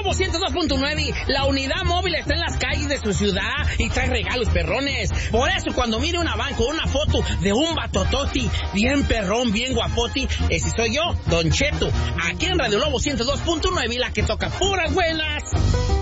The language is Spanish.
Lobo 102.9, la unidad móvil está en las calles de su ciudad y trae regalos perrones. Por eso cuando mire una van con una foto de un batototi, bien perrón, bien guapoti, ese soy yo, Don Cheto, aquí en Radio Lobo 102.9, la que toca puras buenas.